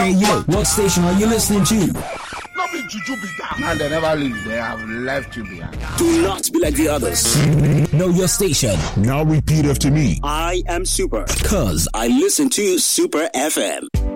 Hey yo, what station are you listening to? Not be juju be that. Man, they never leave. They have left you behind. Do not be like the others. Know your station. Now repeat after me. I am Super. Cause I listen to Super FM.